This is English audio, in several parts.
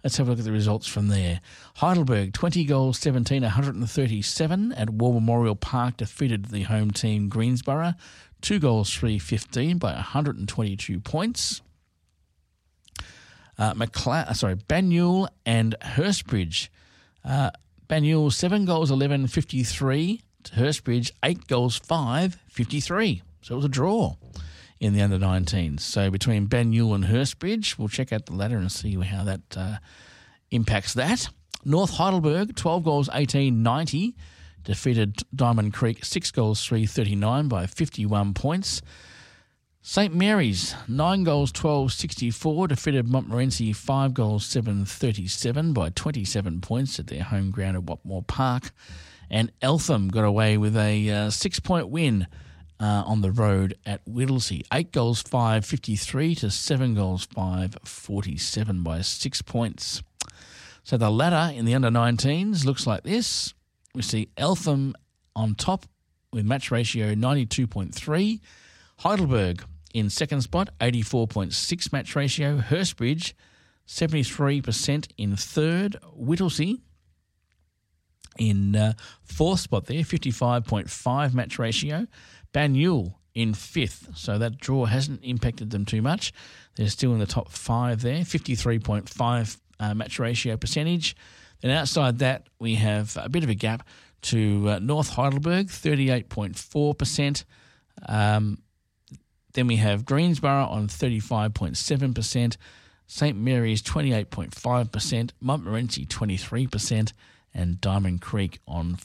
Let's have a look at the results from there. Heidelberg, 20 goals, 17, 137 at War Memorial Park defeated the home team Greensborough, 2 goals, 3-15 by 122 points. Banyule and Hurstbridge. Banyule, 7 goals, 11, 53 to Hurstbridge, 8 goals, 5, 53. So it was a draw in the under-19s. So between Banyule and Hurstbridge, we'll check out the ladder and see how that impacts that. North Heidelberg, 12 goals, 18, 90, defeated Diamond Creek, 6 goals, 3, 39 by 51 points. St Mary's, 9 goals, 12, 64, defeated Montmorency, 5 goals, 7, 37 by 27 points at their home ground at Watmore Park. And Eltham got away with a 6-point win on the road at Whittlesea. 8 goals, 5, 53 to 7 goals, 5, 47 by 6 points. So the ladder in the under-19s looks like this. We see Eltham on top with match ratio 92.3. Heidelberg in second spot, 84.6 match ratio. Hurstbridge, 73% in third. Whittlesea in fourth spot there, 55.5 match ratio. Banyule in fifth, so that draw hasn't impacted them too much. They're still in the top 5 there, 53.5 match ratio percentage. Then outside that, we have a bit of a gap to North Heidelberg, 38.4%. Then we have Greensborough on 35.7%, St Mary's 28.5%, Montmorency 23%, and Diamond Creek on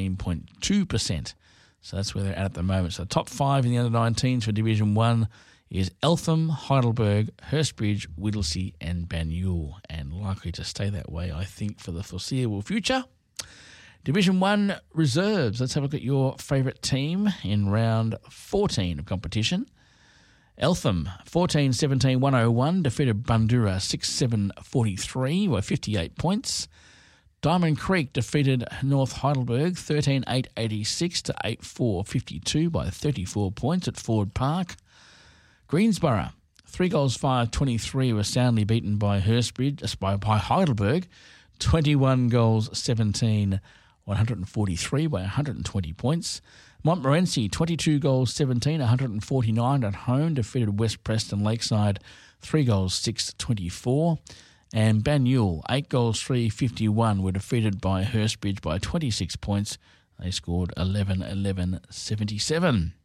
14.2%. So that's where they're at the moment. So the top 5 in the under-19s for Division 1 is Eltham, Heidelberg, Hurstbridge, Whittlesea and Banyule, and likely to stay that way, I think, for the foreseeable future. Division 1 reserves. Let's have a look at your favourite team in round 14 of competition. Eltham, 14-17-101, defeated Bundoora 6-7-43 by 58 points. Diamond Creek defeated North Heidelberg 13-8-86 to 8-4-52 by 34 points at Ford Park. Greensborough, 3 goals, 5-23 were soundly beaten by by Heidelberg, 21 goals, 17, 143 by 120 points. Montmorency, 22 goals, 17, 149 at home, defeated West Preston Lakeside, 3 goals, 6-24. And Banyule, 8 goals, 3-51, were defeated by Hurstbridge by 26 points. They scored 11-11-77.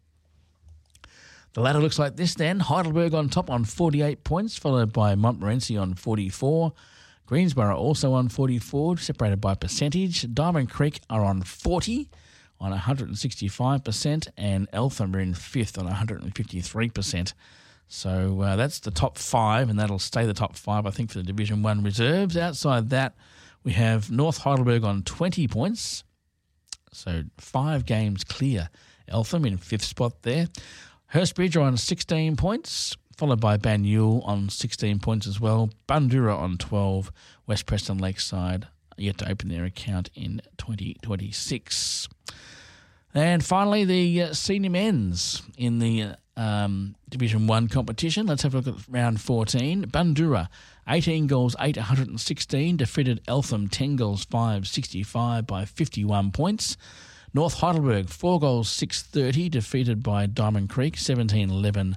The ladder looks like this then. Heidelberg on top on 48 points, followed by Montmorency on 44. Greensborough also on 44, separated by percentage. Diamond Creek are on 40 on 165%, and Eltham are in 5th on 153%. So that's the top 5, and that'll stay the top 5, I think, for the Division 1 reserves. Outside that, we have North Heidelberg on 20 points, so 5 games clear. Eltham in 5th spot there. Hurstbridge are on 16 points, followed by Banyule on 16 points as well. Bundoora on 12. West Preston Lakeside yet to open their account in 2026. And finally, the senior men's in the Division 1 competition. Let's have a look at round 14. Bundoora, 18 goals, 8, 116, defeated Eltham, 10 goals, 5, 65 by 51 points. North Heidelberg, 4 goals, 6, 30, defeated by Diamond Creek, 17, 11,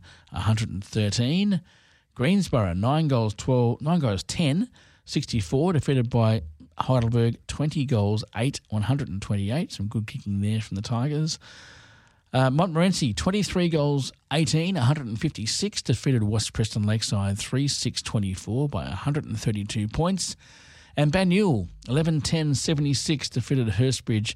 113. Greensborough, 9 goals, 10, 64, defeated by Heidelberg, 20 goals, 8, 128. Some good kicking there from the Tigers. Montmorency, 23 goals, 18, 156, defeated West Preston Lakeside 3-6-24 by 132 points. And Banyule, 11-10, 76, defeated Hurstbridge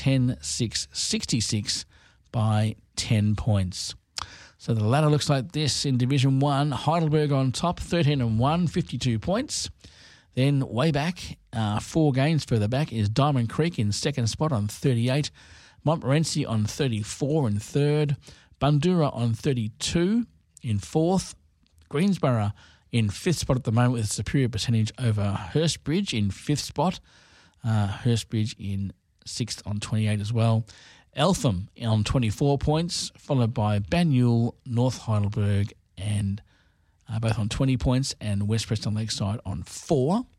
10-6-66 by 10 points. So the ladder looks like this in Division 1. Heidelberg on top, 13-1, 52 points. Then way back, 4 games further back, is Diamond Creek in second spot on 38. Montmorency on 34 in third. Bundoora on 32 in fourth. Greensborough in fifth spot at the moment with a superior percentage over Hurstbridge in fifth spot. Hurstbridge in sixth on 28 as well. Eltham on 24 points, followed by Banyule, North Heidelberg, and both on 20 points, and West Preston Lakeside on 4.